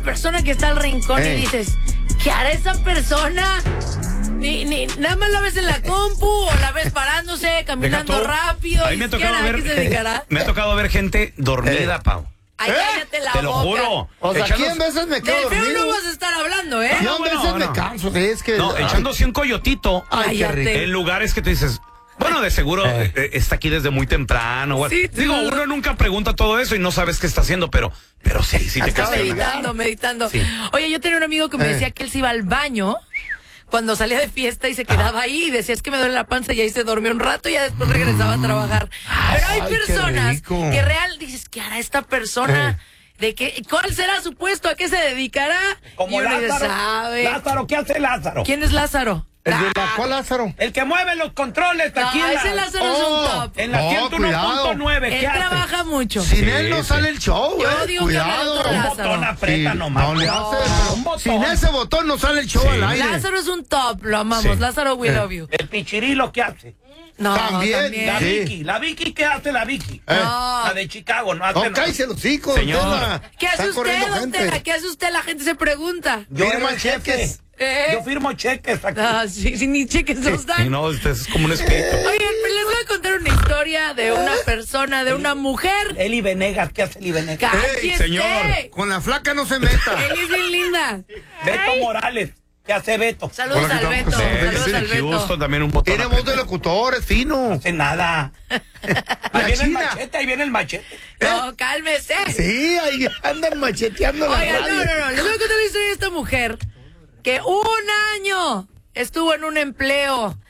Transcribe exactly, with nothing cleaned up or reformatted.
una persona que está al rincón Ey. y dices, ¿qué hará esa persona? Ni, ni, nada más la ves en la compu o la ves parándose, caminando Deja tú. rápido. A mí me ha ¿Qué tocado hará? ver, ¿Qué se dedicará? me ha tocado ver gente dormida, Eh. Pau. Ay, ¿Eh? cállate la Te lo boca. juro. O sea, Echando- aquí en veces me quedo Del feo dormido. no vas a estar hablando, ¿eh? Yo No, en bueno, veces me bueno. canso. Es que. No, ay, echándose un coyotito Ay, qué Cállate. rico. en lugares que tú dices, bueno, de seguro Eh. eh, está aquí desde muy temprano. o- Sí, Digo, tú- uno nunca pregunta todo eso y no sabes qué está haciendo, pero, pero sí, sí te Acaba quedas de en la- Meditando, meditando. Sí. Oye, yo tenía un amigo que me Eh. decía que él se iba al baño cuando salía de fiesta y se quedaba ahí y decía, es que me duele la panza y ahí se dormía un rato y ya después regresaba a trabajar. Pero hay Ay, qué personas rico. que real dices, ¿qué hará esta persona? ¿De qué, ¿Cuál será su puesto? ¿A qué se dedicará? Como y uno dice, Lázaro. sabe. Lázaro, ¿qué hace Lázaro? ¿Quién es Lázaro? ¿El de Ah, la cual, Lázaro? El que mueve los controles no, aquí en ese la, Lázaro Oh. es un top. en la Oh, ciento uno punto nueve. Él ¿Qué hace? trabaja mucho. Sin Sí, él no sí. sale el show, Yo eh. digo que habla de Cuidado. otro Un Lázaro. botón aprieta Sí, nomás. no le No. hace, Un pero botón. sin ese botón no sale el show Sí. al aire. Lázaro es un top, lo amamos. Sí. Lázaro, we Eh. love you. El pichirilo, ¿qué hace? No, También, también. La Sí. Vicky. ¿La Vicky qué hace la Vicky? Eh. No. La de Chicago, no hace No, nada. cállese los hijos, Señor. ¿Qué hace Están usted, corriendo don gente. Tela? ¿Qué hace usted? La gente se pregunta. Yo Firma era el jefe. cheques. ¿Eh? Yo firmo cheques aquí. Ah, sí, sí, ni cheques nos dan. Y no, este es como un espíritu. Oigan, pues les voy a contar una historia de una persona, de una mujer. Eli Venegas, ¿qué hace Eli Venegas? ¡Cállese! señor. Con la flaca no se meta. Él es bien linda. Beto Morales, ¿qué hace Beto? Saludos Hola, al ¿qué tal? Beto. Sí, Saludos Sí, al Beto. Houston también un botón. Tiene voz de aprieta. locutor, es fino. No hace nada. Ahí La viene el China. machete, ahí viene el machete. No, cálmese. Sí, ahí andan macheteando la Oigan, no, radio. no, no. Les voy a contar la historia de esta mujer que un año estuvo en un empleo